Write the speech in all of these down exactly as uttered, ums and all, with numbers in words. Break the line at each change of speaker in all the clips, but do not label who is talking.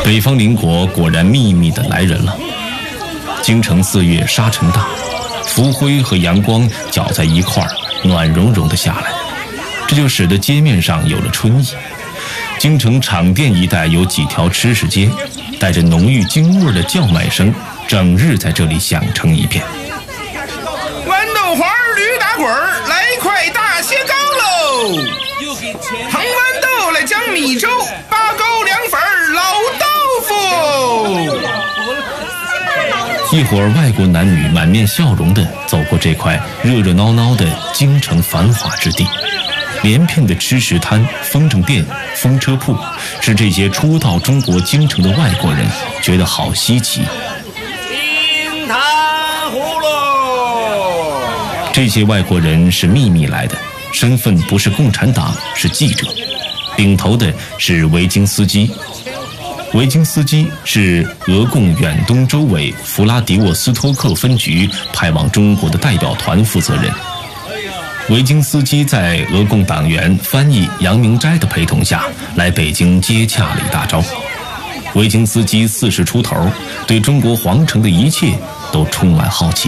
北方邻国果然秘密地来人了。京城四月沙尘大，浮灰和阳光搅在一块儿，暖融融地下来，这就使得街面上有了春意。京城场店一带有几条吃食街，带着浓郁京味的叫卖声，整日在这里响成一片。
豌豆花、驴打滚儿，来块大蟹膏喽！糖豌豆来江米粥，八糕凉粉老豆腐。
一会儿，外国男女满面笑容地走过这块热热闹闹的京城繁华之地。连片的吃食摊、风筝店、风车铺，是这些初到中国京城的外国人觉得好稀奇。
冰糖葫芦，
这些外国人是秘密来的，身份不是共产党，是记者。领头的是维京斯基。维京斯基是俄共远东州委弗拉迪沃斯托克分局派往中国的代表团负责人。维京斯基在俄共党员翻译杨明斋的陪同下来北京接洽李大钊。维京斯基四十出头，对中国皇城的一切都充满好奇。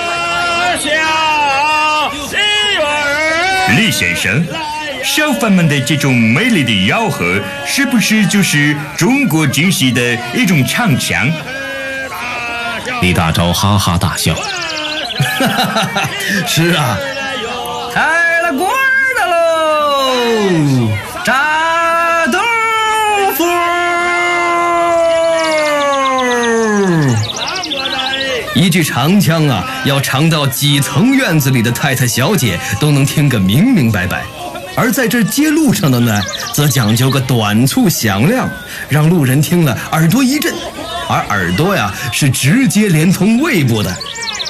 李先生，小贩们的这种美丽的吆喝，是不是就是中国军事的一种唱腔？
李大钊哈哈大笑。
是啊，开了锅的喽，炸豆腐。一句长腔啊，要长到几层院子里的太太小姐都能听个明明白白。而在这街路上的呢，则讲究个短促响亮，让路人听了耳朵一震，而耳朵呀是直接连通胃部的。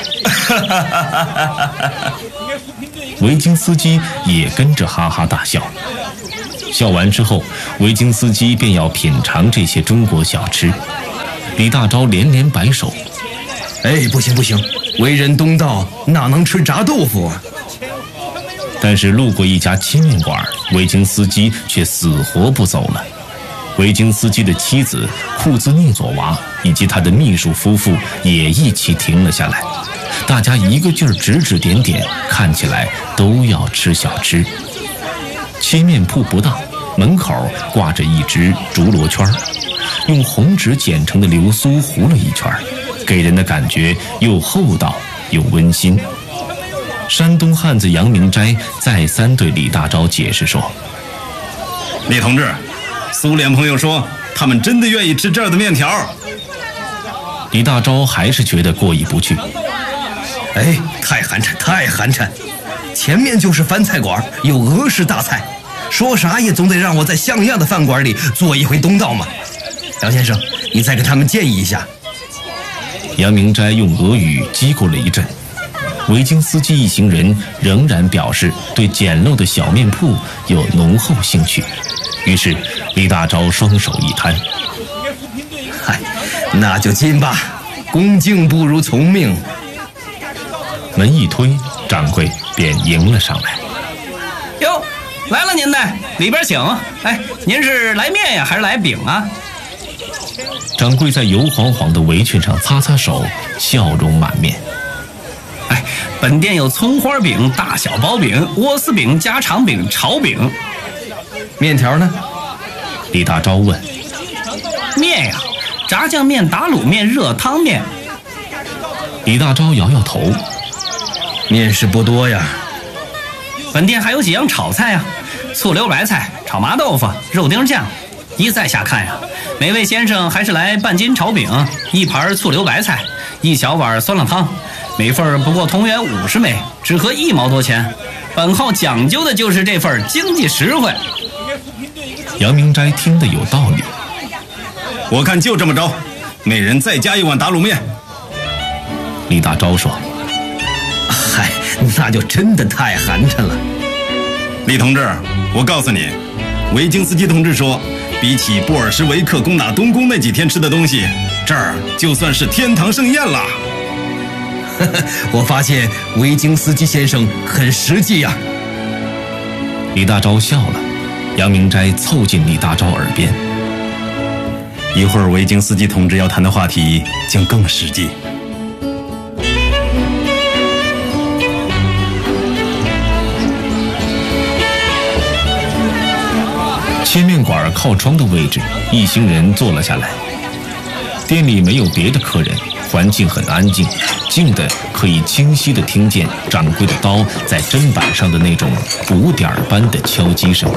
维京斯基也跟着哈哈大笑。笑完之后，维京斯基便要品尝这些中国小吃。李大钊连连摆手：“
哎，不行不行，为人东道哪能吃炸豆腐啊？”
但是路过一家切面馆，维京斯基却死活不走了。维京斯基的妻子库兹涅佐娃以及他的秘书夫妇也一起停了下来，大家一个劲儿指指点点，看起来都要吃小吃。切面铺不大，门口挂着一只竹罗圈，用红纸剪成的流苏糊了一圈，给人的感觉又厚道又温馨。山东汉子杨明斋再三对李大钊解释说：“
李同志，苏联朋友说他们真的愿意吃这儿的面条。”
李大钊还是觉得过意不去。
哎，太寒碜，太寒碜！前面就是饭菜馆，有俄式大菜，说啥也总得让我在像样的饭馆里做一回东道嘛。杨先生，你再跟他们建议一下。
杨明斋用俄语叽咕了一阵。维京斯基一行人仍然表示对简陋的小面铺有浓厚兴趣，于是李大钊双手一摊：“
嗨，那就进吧，恭敬不如从命。”
门一推，掌柜便迎了上来：“
哟，来了您的，里边请。哎，您是来面呀，还是来饼啊？”
掌柜在油黄黄的围裙上擦擦手，笑容满面。
哎，本店有葱花饼、大小包饼、窝丝饼、家常饼、炒饼。
面条呢？
李大钊问。
面呀，炸酱面、打卤面、热汤面。
李大钊摇摇头。
面食不多呀。
本店还有几样炒菜呀，醋溜白菜、炒麻豆腐、肉丁酱。一再下看呀，每位先生还是来半斤炒饼，一盘醋溜白菜，一小碗酸辣汤。每份不过同元五十枚，只合一毛多钱。本号讲究的就是这份经济实惠。
杨明斋听得有道理，
我看就这么着，每人再加一碗打卤面。
李大钊说：“
嗨，那就真的太寒碜了。”
李同志，我告诉你，维京斯基同志说，比起布尔什维克攻打东宫那几天吃的东西，这儿就算是天堂盛宴了。
我发现维京斯基先生很实际呀。
李大钊笑了，杨明斋凑近李大钊耳边：“
一会儿维京斯基同志要谈的话题将更实际。
切面馆靠窗的位置，一行人坐了下来。店里没有别的客人，环境很安静，静的可以清晰地听见掌柜的刀在砧板上的那种鼓点般的敲击声。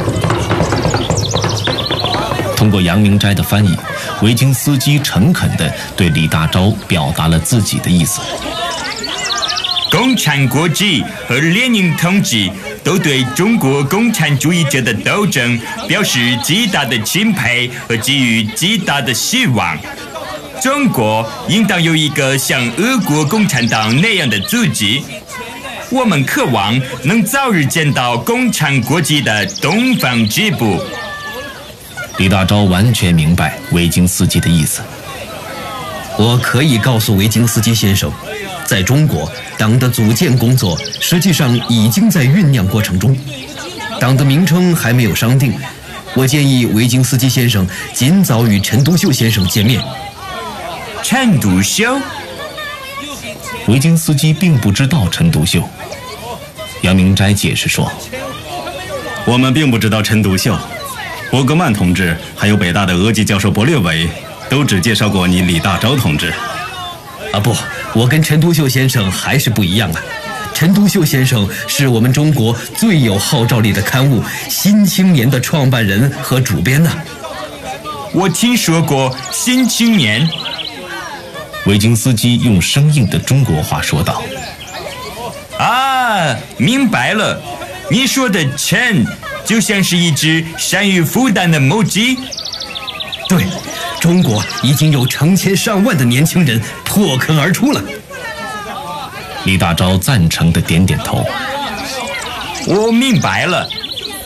通过杨明斋的翻译，维京斯基诚恳地对李大钊表达了自己的意思。
共产国际和列宁同志都对中国共产主义者的斗争表示极大的钦佩和给予极大的希望。中国应当有一个像俄国共产党那样的组织。我们渴望能早日见到共产国际的东方支部。
李大钊完全明白维京斯基的意思。
我可以告诉维京斯基先生，在中国，党的组建工作实际上已经在酝酿过程中，党的名称还没有商定。我建议维京斯基先生尽早与陈独秀先生见面。
陈独秀？
维京斯基并不知道陈独秀。杨明斋解释说：“
我们并不知道陈独秀，伯格曼同志还有北大的俄籍教授伯略伟都只介绍过你李大钊同志。”
啊不，我跟陈独秀先生还是不一样啊。陈独秀先生是我们中国最有号召力的刊物《新青年》的创办人和主编呢、啊。
我听说过《新青年》。
维京斯基用生硬的中国话说道：“
啊，明白了，你说的陈就像是一只善于孵蛋的母鸡。
对，中国已经有成千上万的年轻人破坑而出了。”
李大钊赞成地点点头。
我明白了。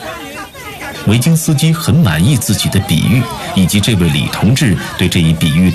维京斯基很满意自己的比喻，以及这位李同志对这一比喻